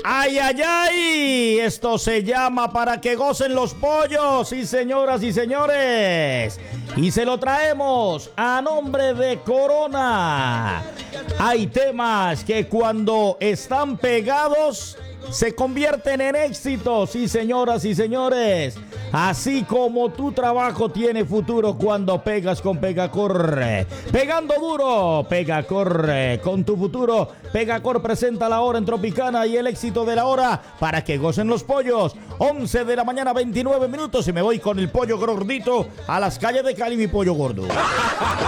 ¡Ay, ay, ay! Esto se llama Para que gocen los pollos, sí, señoras y señores. Y se lo traemos a nombre de Corona. Hay temas que cuando están pegados se convierten en éxitos, sí, señoras y señores. Así como tu trabajo tiene futuro cuando pegas con Pegacor. Pegando duro, Pegacor. Con tu futuro, Pegacor presenta la hora en Tropicana y el éxito de la hora para que gocen los pollos. 11 de la mañana, 29 minutos y me voy con el pollo gordito a las calles de Cali, mi pollo gordo.